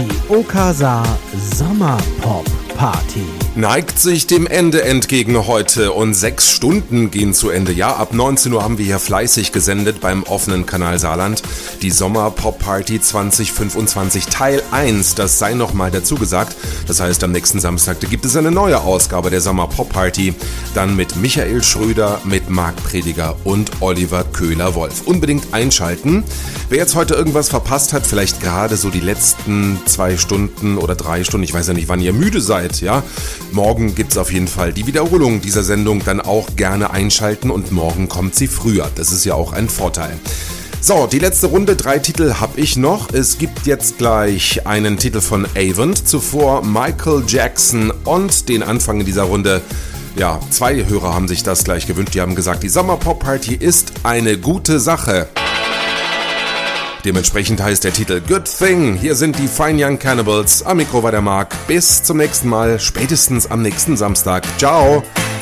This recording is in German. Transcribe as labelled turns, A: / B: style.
A: Die Okasa Sommerpop Party
B: neigt sich dem Ende entgegen heute und 6 Stunden gehen zu Ende. Ja, ab 19 Uhr haben wir hier fleißig gesendet beim offenen Kanal Saarland. Die Sommerpop-Party 2025 Teil 1, das sei nochmal dazu gesagt. Das heißt, am nächsten Samstag gibt es eine neue Ausgabe der Sommerpop-Party. Dann mit Michael Schröder, mit Marc Prediger und Oliver Köhler-Wolf. Unbedingt einschalten. Wer jetzt heute irgendwas verpasst hat, vielleicht gerade so die letzten 2 Stunden oder 3 Stunden, ich weiß ja nicht, wann ihr müde seid, ja. Morgen gibt's auf jeden Fall die Wiederholung dieser Sendung, dann auch gerne einschalten und morgen kommt sie früher. Das ist ja auch ein Vorteil. So, die letzte Runde, 3 Titel habe ich noch. Es gibt jetzt gleich einen Titel von Avent, zuvor Michael Jackson und den Anfang in dieser Runde. Ja, 2 Hörer haben sich das gleich gewünscht. Die haben gesagt, die Sommerpop-Party ist eine gute Sache. Dementsprechend heißt der Titel Good Thing. Hier sind die Fine Young Cannibals. Am Mikro war der Marc. Bis zum nächsten Mal, spätestens am nächsten Samstag. Ciao!